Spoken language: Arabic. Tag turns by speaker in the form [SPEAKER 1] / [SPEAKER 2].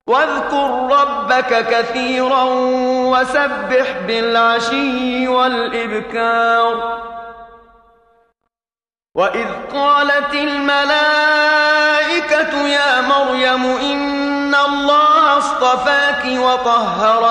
[SPEAKER 1] واذكر ربك كثيرا وسبح بالعشي والإبكار. وإذ قالت الملائكة يا مريم إن الله اصطفاك وطهرك